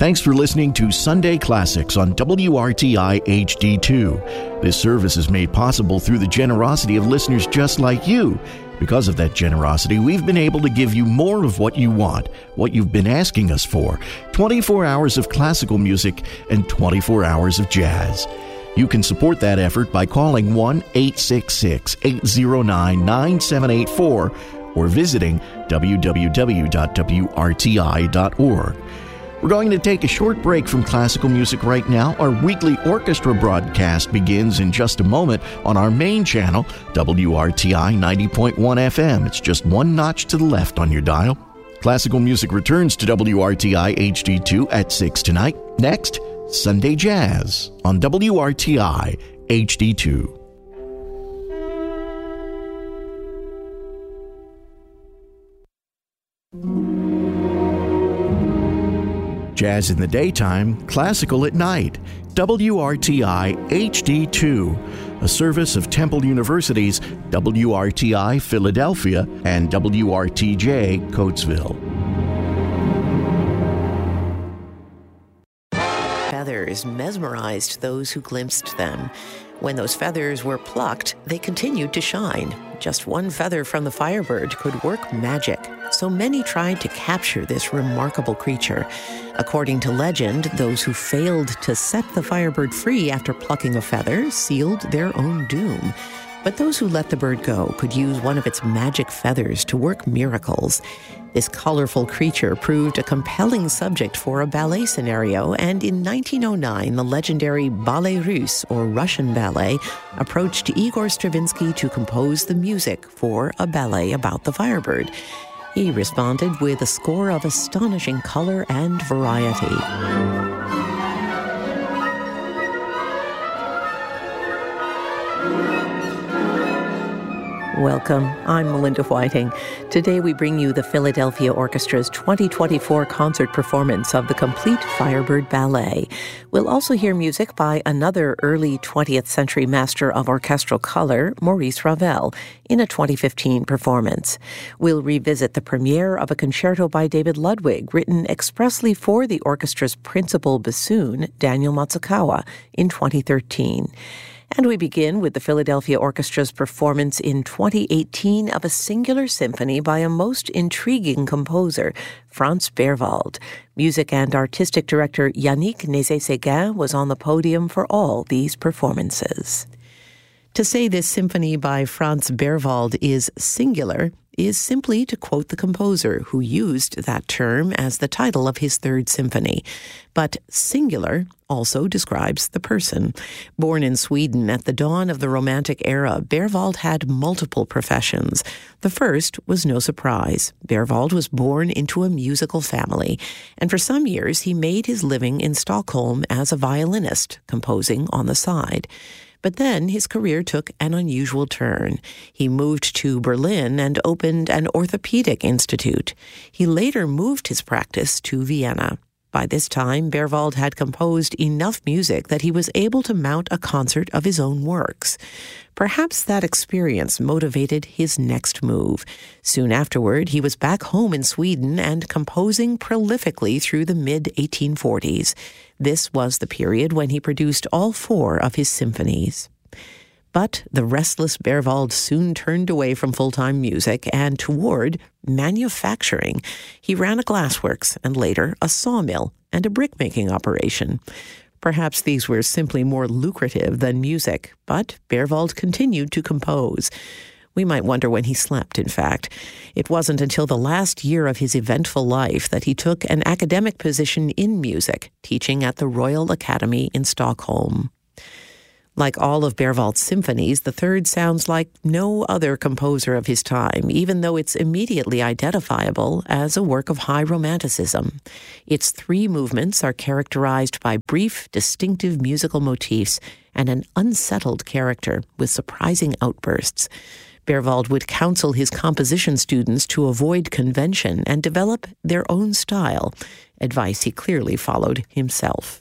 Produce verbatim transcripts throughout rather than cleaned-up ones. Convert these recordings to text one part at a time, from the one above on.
Thanks for listening to Sunday Classics on W R T I H D two. This service is made possible through the generosity of listeners just like you. Because of that generosity, we've been able to give you more of what you want, what you've been asking us for, twenty-four hours of classical music and twenty-four hours of jazz. You can support that effort by calling one eight six six, eight zero nine, nine seven eight four or visiting w w w dot w r t i dot org. We're going to take a short break from classical music right now. Our weekly orchestra broadcast begins in just a moment on our main channel, W R T I ninety point one F M. It's just one notch to the left on your dial. Classical music returns to W R T I H D two at six tonight. Next, Sunday Jazz on W R T I H D two. Jazz in the daytime, classical at night. W R T I H D two, a service of Temple University's W R T I Philadelphia and W R T J Coatesville. Feathers mesmerized those who glimpsed them. When those feathers were plucked, they continued to shine. Just one feather from the Firebird could work magic, so many tried to capture this remarkable creature. According to legend, those who failed to set the Firebird free after plucking a feather sealed their own doom. But those who let the bird go could use one of its magic feathers to work miracles. This colorful creature proved a compelling subject for a ballet scenario, and in nineteen oh nine, the legendary Ballet Russe, or Russian ballet, approached Igor Stravinsky to compose the music for a ballet about the Firebird. He responded with a score of astonishing color and variety. Welcome, I'm Melinda Whiting. Today we bring you the Philadelphia Orchestra's twenty twenty-four concert performance of the complete Firebird Ballet. We'll also hear music by another early twentieth century master of orchestral color, Maurice Ravel, in a twenty fifteen performance. We'll revisit the premiere of a concerto by David Ludwig, written expressly for the orchestra's principal bassoon, Daniel Matsukawa, in twenty thirteen. And we begin with the Philadelphia Orchestra's performance in twenty eighteen of a singular symphony by a most intriguing composer, Franz Berwald. Music and artistic director Yannick Nézet-Séguin was on the podium for all these performances. To say this symphony by Franz Berwald is singular is simply to quote the composer, who used that term as the title of his third symphony. But singular also describes the person. Born in Sweden at the dawn of the Romantic era, Berwald had multiple professions. The first was no surprise. Berwald was born into a musical family, and for some years he made his living in Stockholm as a violinist, composing on the side. But then his career took an unusual turn. He moved to Berlin and opened an orthopedic institute. He later moved his practice to Vienna. By this time, Berwald had composed enough music that he was able to mount a concert of his own works. Perhaps that experience motivated his next move. Soon afterward, he was back home in Sweden and composing prolifically through the mid eighteen forties. This was the period when he produced all four of his symphonies. But the restless Berwald soon turned away from full-time music and toward manufacturing. He ran a glassworks and later a sawmill and a brick-making operation. Perhaps these were simply more lucrative than music, but Berwald continued to compose. We might wonder when he slept, in fact. It wasn't until the last year of his eventful life that he took an academic position in music, teaching at the Royal Academy in Stockholm. Like all of Berwald's symphonies, the third sounds like no other composer of his time, even though it's immediately identifiable as a work of high romanticism. Its three movements are characterized by brief, distinctive musical motifs and an unsettled character with surprising outbursts. Berwald would counsel his composition students to avoid convention and develop their own style, advice he clearly followed himself.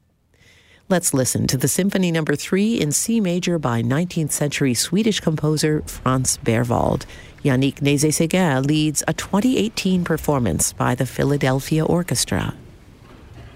Let's listen to the Symphony Number three in C major by nineteenth century Swedish composer Franz Berwald. Yannick Nézet-Séguin leads a twenty eighteen performance by the Philadelphia Orchestra.